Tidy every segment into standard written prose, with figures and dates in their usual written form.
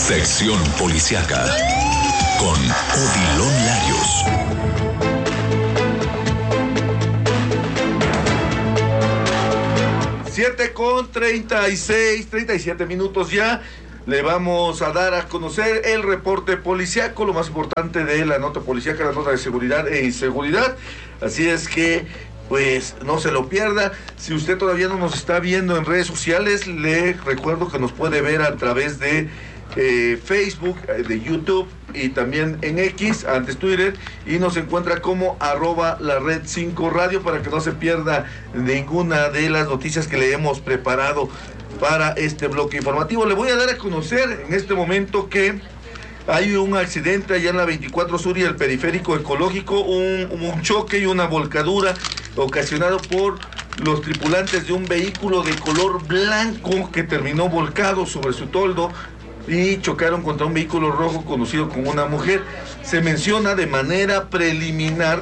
Sección Policíaca con Odilon Larios. 7:37 minutos ya. Le vamos a dar a conocer el reporte policíaco, lo más importante de la nota policíaca, la nota de seguridad e inseguridad. Así es que, pues, no se lo pierda. Si usted todavía no nos está viendo en redes sociales, le recuerdo que nos puede ver a través de Facebook, de YouTube y también en X, antes Twitter, y nos encuentra como @lared5radio para que no se pierda ninguna de las noticias que le hemos preparado para este bloque informativo. Le voy a dar a conocer en este momento que hay un accidente allá en la 24 Sur y el Periférico Ecológico, un choque y una volcadura ocasionado por los tripulantes de un vehículo de color blanco que terminó volcado sobre su toldo y chocaron contra un vehículo rojo conducido como una mujer. Se menciona de manera preliminar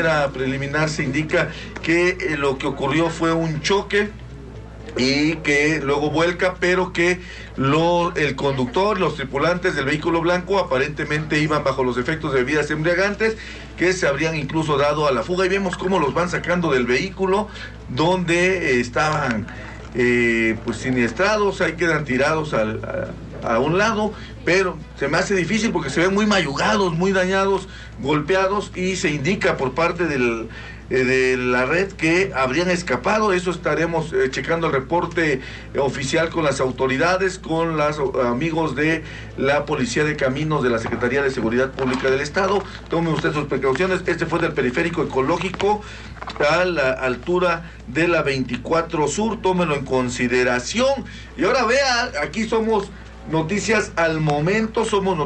se indica que lo que ocurrió fue un choque y que luego vuelca, pero que el conductor, los tripulantes del vehículo blanco aparentemente iban bajo los efectos de bebidas embriagantes, que se habrían incluso dado a la fuga, y vemos cómo los van sacando del vehículo donde estaban pues siniestrados. Ahí quedan tirados a un lado, pero se me hace difícil porque se ven muy mayugados, muy dañados, golpeados, y se indica por parte de la red que habrían escapado. Eso estaremos checando el reporte oficial con las autoridades, con los amigos de la Policía de Caminos de la Secretaría de Seguridad Pública del Estado. Tome usted sus precauciones. Este fue del Periférico Ecológico a la altura de la 24 Sur, tómelo en consideración. Y ahora vea, aquí somos Noticias al Momento,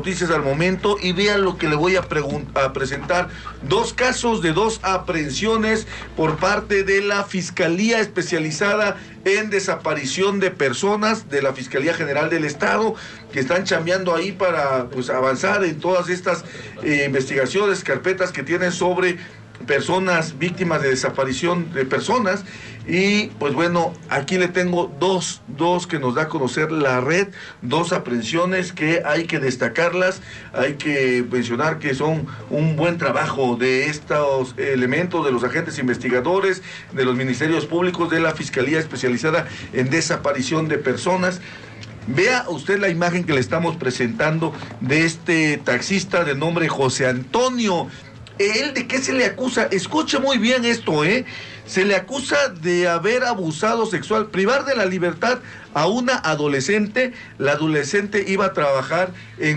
y vean lo que le voy a presentar. 2 casos de 2 aprehensiones por parte de la Fiscalía Especializada en Desaparición de Personas de la Fiscalía General del Estado, que están chambeando ahí para, pues, avanzar en todas estas investigaciones, carpetas que tienen sobre personas víctimas de desaparición de personas. Y pues bueno, aquí le tengo dos que nos da a conocer la red, 2 aprehensiones que hay que destacarlas, hay que mencionar que son un buen trabajo de estos elementos, de los agentes investigadores, de los ministerios públicos, de la Fiscalía Especializada en Desaparición de Personas. Vea usted la imagen que le estamos presentando de este taxista de nombre José Antonio. ¿Él de qué se le acusa? Escuche muy bien esto, Se le acusa de haber abusado sexual, privar de la libertad a una adolescente. La adolescente iba a trabajar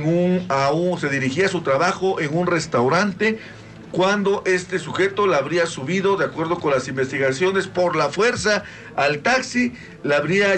se dirigía a su trabajo en un restaurante, cuando este sujeto la habría subido, de acuerdo con las investigaciones, por la fuerza al taxi, la habría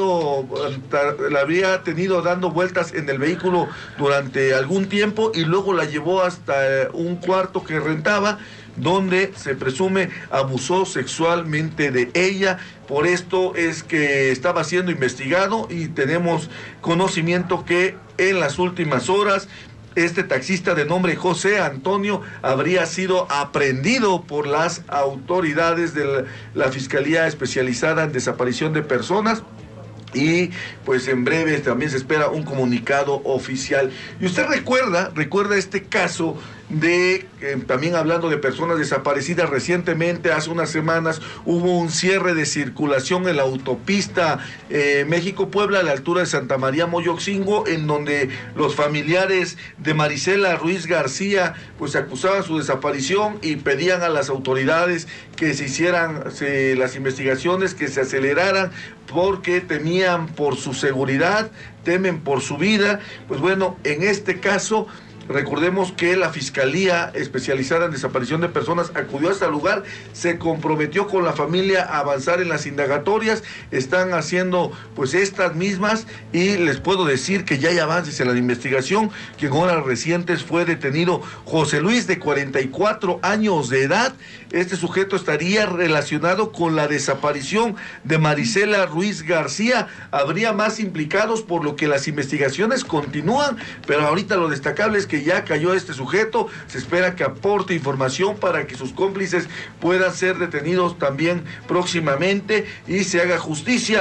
tenido dando vueltas en el vehículo durante algún tiempo, y luego la llevó hasta un cuarto que rentaba, donde se presume abusó sexualmente de ella. Por esto es que estaba siendo investigado, y tenemos conocimiento que en las últimas horas este taxista de nombre José Antonio habría sido aprehendido por las autoridades de la Fiscalía Especializada en Desaparición de Personas. Y pues en breve también se espera un comunicado oficial. Y usted recuerda este caso de, también hablando de personas desaparecidas, recientemente, hace unas semanas, hubo un cierre de circulación en la autopista México-Puebla a la altura de Santa María Moyoxingo, en donde los familiares de Marisela Ruiz García pues acusaban su desaparición y pedían a las autoridades que se hicieran las investigaciones, que se aceleraran, porque temían por su seguridad, temen por su vida. Pues bueno, en este caso, recordemos que la Fiscalía Especializada en Desaparición de Personas acudió hasta el lugar, se comprometió con la familia a avanzar en las indagatorias. Están haciendo pues estas mismas, y les puedo decir que ya hay avances en la investigación, que en horas recientes fue detenido José Luis, de 44 años de edad. Este sujeto estaría relacionado con la desaparición de Marisela Ruiz García. Habría más implicados, por lo que las investigaciones continúan, pero ahorita lo destacable es que ya cayó este sujeto. Se espera que aporte información para que sus cómplices puedan ser detenidos también próximamente y se haga justicia.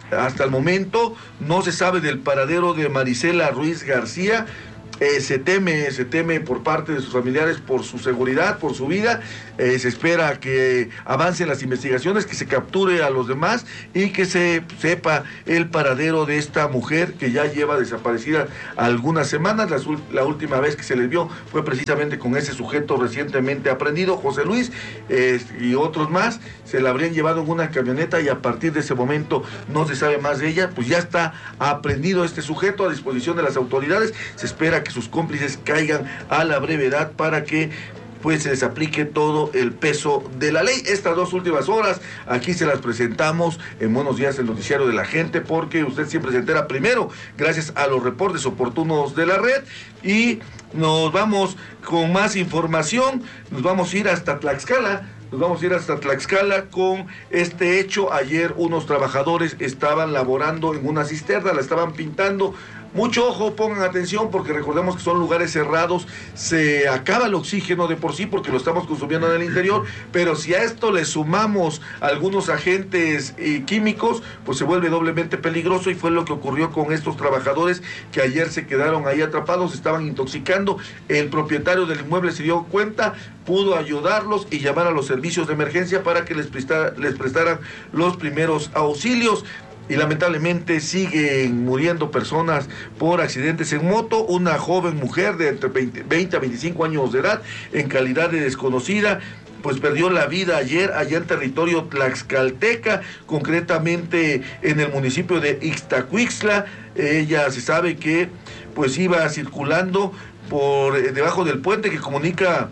Hasta el momento no se sabe del paradero de Marisela Ruiz García. Se teme por parte de sus familiares por su seguridad, por su vida. Se espera que avancen las investigaciones, que se capture a los demás y que se sepa el paradero de esta mujer que ya lleva desaparecida algunas semanas. La última vez que se les vio fue precisamente con ese sujeto recientemente aprendido, José Luis, y otros más. Se la habrían llevado en una camioneta y a partir de ese momento no se sabe más de ella. Pues ya está aprendido este sujeto a disposición de las autoridades. Se espera que sus cómplices caigan a la brevedad para que pues se les aplique todo el peso de la ley. Estas 2 últimas horas aquí se las presentamos en Buenos Días, el noticiario de la gente, porque usted siempre se entera primero gracias a los reportes oportunos de la red. Y nos vamos con más información. Nos vamos a ir hasta Tlaxcala. Con este hecho. Ayer unos trabajadores estaban laborando en una cisterna, la estaban pintando. Mucho ojo, pongan atención, porque recordemos que son lugares cerrados, se acaba el oxígeno de por sí porque lo estamos consumiendo en el interior, pero si a esto le sumamos algunos agentes químicos, pues se vuelve doblemente peligroso, y fue lo que ocurrió con estos trabajadores que ayer se quedaron ahí atrapados, estaban intoxicando. El propietario del inmueble se dio cuenta, pudo ayudarlos y llamar a los servicios de emergencia para que les prestaran los primeros auxilios. Y lamentablemente siguen muriendo personas por accidentes en moto. Una joven mujer de entre 20 a 25 años de edad, en calidad de desconocida, pues perdió la vida ayer allá en territorio tlaxcalteca, concretamente en el municipio de Ixtacuixtla. Ella se sabe que pues iba circulando por debajo del puente que comunica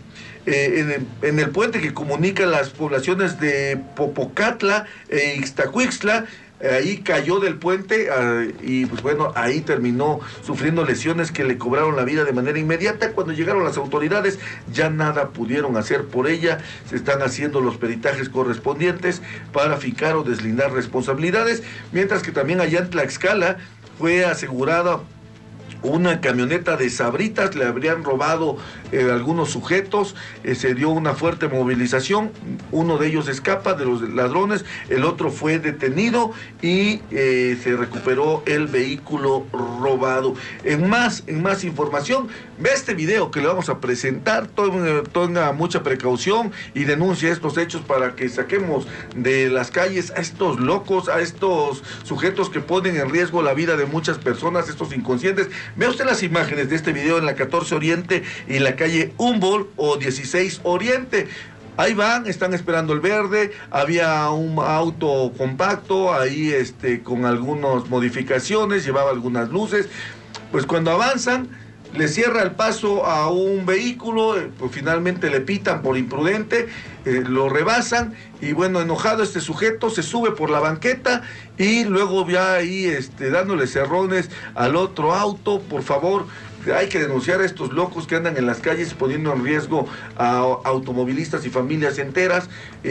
en el puente que comunica las poblaciones de Popocatla e Ixtacuixtla. Ahí cayó del puente y pues bueno, ahí terminó sufriendo lesiones que le cobraron la vida de manera inmediata. Cuando llegaron las autoridades ya nada pudieron hacer por ella. Se están haciendo los peritajes correspondientes para fijar o deslindar responsabilidades, mientras que también allá en Tlaxcala fue asegurada una camioneta de Sabritas, le habrían robado algunos sujetos, se dio una fuerte movilización, uno de ellos escapa de los ladrones, el otro fue detenido y se recuperó el vehículo robado. En más información, ve este video que le vamos a presentar, tenga mucha precaución y denuncie estos hechos para que saquemos de las calles a estos locos, a estos sujetos que ponen en riesgo la vida de muchas personas, estos inconscientes. Vea usted las imágenes de este video en la 14 Oriente y la calle Humboldt o 16 Oriente. Ahí van, están esperando el verde, había un auto compacto ahí con algunas modificaciones, llevaba algunas luces. Pues cuando avanzan, le cierra el paso a un vehículo, pues finalmente le pitan por imprudente, lo rebasan y bueno, enojado este sujeto se sube por la banqueta y luego ya ahí dándole cerrones al otro auto. Por favor, hay que denunciar a estos locos que andan en las calles poniendo en riesgo a automovilistas y familias enteras.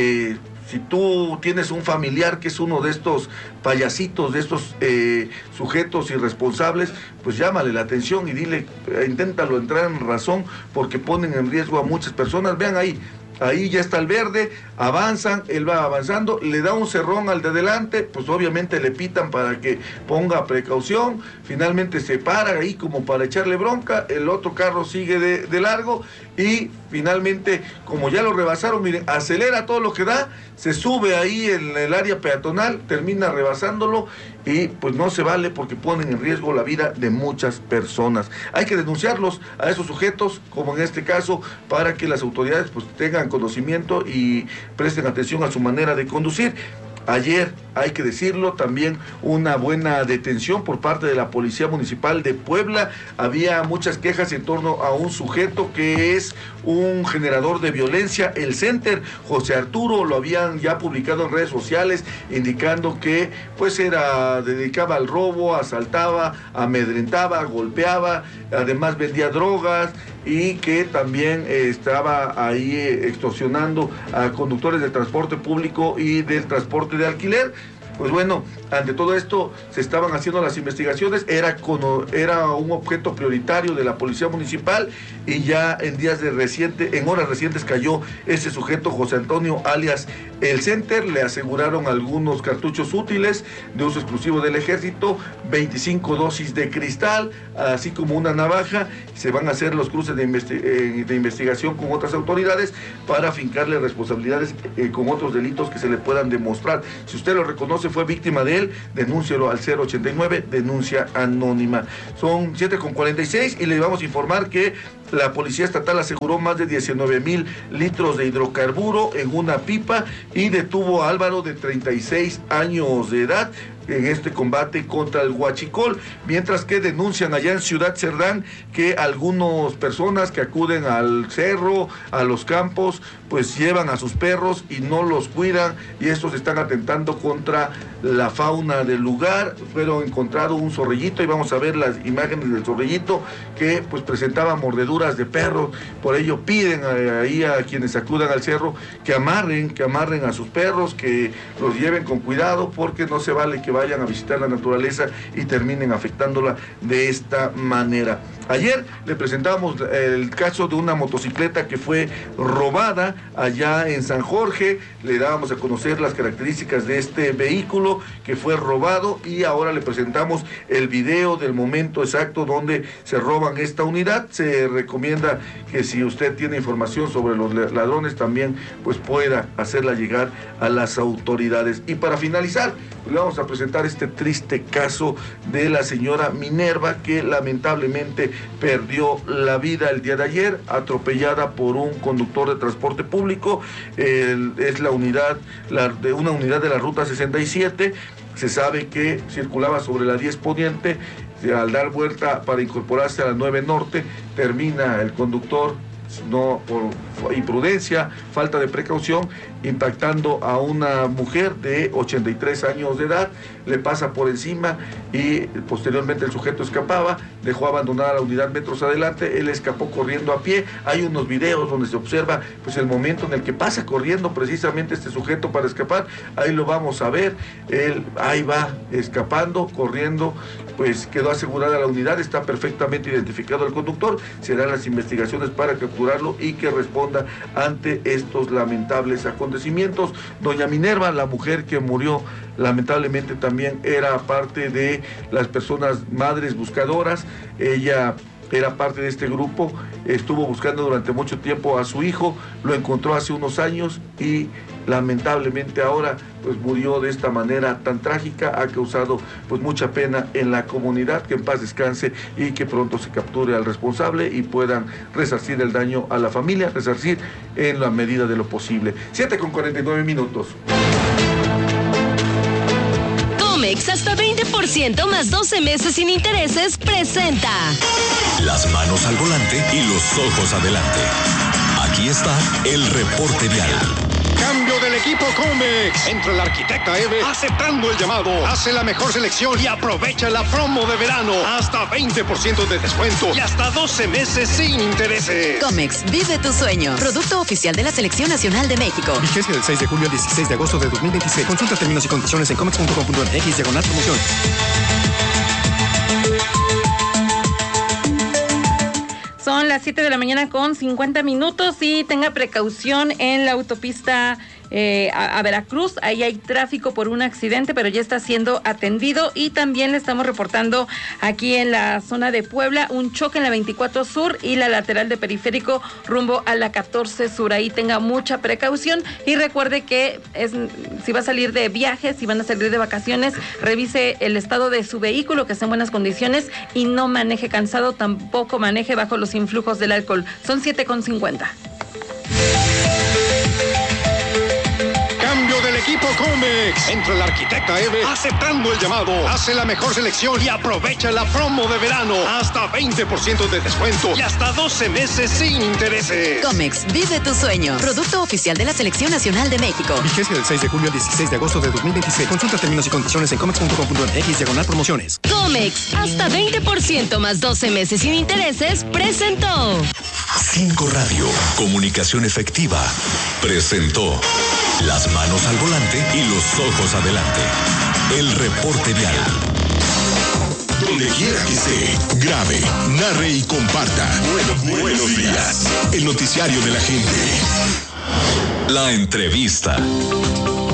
Si tú tienes un familiar que es uno de estos payasitos, de estos sujetos irresponsables, pues llámale la atención y dile, inténtalo entrar en razón, porque ponen en riesgo a muchas personas. Vean ahí ya está el verde, avanzan, él va avanzando, le da un cerrón al de adelante, pues obviamente le pitan para que ponga precaución, finalmente se para ahí como para echarle bronca, el otro carro sigue de largo y finalmente, como ya lo rebasaron, miren, acelera todo lo que da, se sube ahí en el área peatonal, termina rebasándolo y pues no se vale porque ponen en riesgo la vida de muchas personas. Hay que denunciarlos a esos sujetos, como en este caso, para que las autoridades pues tengan conocimiento y presten atención a su manera de conducir. Ayer, hay que decirlo, también una buena detención por parte de la Policía Municipal de Puebla. Había muchas quejas en torno a un sujeto que es un generador de violencia, el Center José Arturo. Lo habían ya publicado en redes sociales indicando que pues dedicaba al robo, asaltaba, amedrentaba, golpeaba, además vendía drogas y que también estaba ahí extorsionando a conductores de transporte público y del transporte de alquiler. Pues bueno, Ante todo esto se estaban haciendo las investigaciones, era un objeto prioritario de la policía municipal, y ya en horas recientes cayó ese sujeto, José Antonio alias El Center. Le aseguraron algunos cartuchos útiles de uso exclusivo del ejército, 25 dosis de cristal, así como una navaja. Se van a hacer los cruces de investigación con otras autoridades para fincarle responsabilidades con otros delitos que se le puedan demostrar. Si usted lo reconoce, fue víctima de él, denúncielo al 089, denuncia anónima. Son 7:46 y le vamos a informar que la Policía Estatal aseguró más de 19,000 litros de hidrocarburo en una pipa y detuvo a Álvaro, de 36 años de edad, en este combate contra el huachicol, mientras que denuncian allá en Ciudad Cerdán que algunas personas que acuden al cerro, a los campos, pues llevan a sus perros y no los cuidan, y estos están atentando contra la fauna del lugar. Fueron encontrado un zorrillito, y vamos a ver las imágenes del zorrillito que pues presentaba mordeduras de perro. Por ello piden ahí a quienes acudan al cerro que amarren a sus perros, que los lleven con cuidado, porque no se vale que vayan a visitar la naturaleza y terminen afectándola de esta manera. Ayer le presentamos el caso de una motocicleta que fue robada allá en San Jorge. Le dábamos a conocer las características de este vehículo que fue robado, y ahora le presentamos el video del momento exacto donde se roban esta unidad. Se recomienda que si usted tiene información sobre los ladrones, también pues pueda hacerla llegar a las autoridades. Y para finalizar, le vamos a presentar este triste caso de la señora Minerva, que lamentablemente perdió la vida el día de ayer, atropellada por un conductor de transporte público. Es una unidad de la ruta 67. Se sabe que circulaba sobre la 10 Poniente. Al dar vuelta para incorporarse a la 9 Norte, termina el conductor, no por imprudencia, falta de precaución, impactando a una mujer de 83 años de edad. Le pasa por encima y posteriormente el sujeto escapaba, dejó abandonada la unidad metros adelante. Él escapó corriendo a pie. Hay unos videos donde se observa pues el momento en el que pasa corriendo precisamente este sujeto para escapar. Ahí lo vamos a ver. Él ahí va escapando, corriendo. Pues quedó asegurada la unidad, está perfectamente identificado el conductor. Serán las investigaciones para capturarlo y que responda ante estos lamentables acontecimientos. Doña Minerva, la mujer que murió, lamentablemente también era parte de las personas madres buscadoras. Ella era parte de este grupo, estuvo buscando durante mucho tiempo a su hijo, lo encontró hace unos años y lamentablemente ahora pues murió de esta manera tan trágica. Ha causado pues mucha pena en la comunidad. Que en paz descanse y que pronto se capture al responsable y puedan resarcir el daño a la familia, resarcir en la medida de lo posible. 7:49. Comex, hasta 20% más 12 meses sin intereses, presenta Las manos al volante y los ojos adelante. Aquí está el reporte vial. Cambio del equipo Comex. Entra el arquitecta Eve aceptando el llamado. Hace la mejor selección y aprovecha la promo de verano. Hasta 20% de descuento y hasta 12 meses sin intereses. Comex, vive tu sueño. Producto oficial de la Selección Nacional de México. Vigencia del 6 de julio al 16 de agosto de 2026. Consulta términos y condiciones en comex.com.mx/promoción. Son las 7 de la mañana con 50 minutos y tenga precaución en la autopista a Veracruz. Ahí hay tráfico por un accidente, pero ya está siendo atendido. Y también le estamos reportando aquí en la zona de Puebla un choque en la 24 Sur y la lateral de Periférico rumbo a la 14 Sur. Ahí tenga mucha precaución y recuerde que si va a salir de viaje, si van a salir de vacaciones, revise el estado de su vehículo, que esté en buenas condiciones y no maneje cansado, tampoco maneje bajo los influjos del alcohol. Son 7:50. Equipo Comex. Entra el arquitecta Eve aceptando el llamado. Hace la mejor selección y aprovecha la promo de verano. Hasta 20% de descuento y hasta 12 meses sin intereses. Comex, vive tu sueño. Producto oficial de la Selección Nacional de México. Vigencia del 6 de julio al 16 de agosto de 2026. Consulta términos y condiciones en comex.com.mx/promociones. Comex, hasta 20% más 12 meses sin intereses, presentó 5 Radio, comunicación efectiva, presentó Las manos al volante y los ojos adelante. el reporte vial. Donde quiera que esté, grabe, narre y comparta. Buenos días. El noticiario de la gente. La entrevista.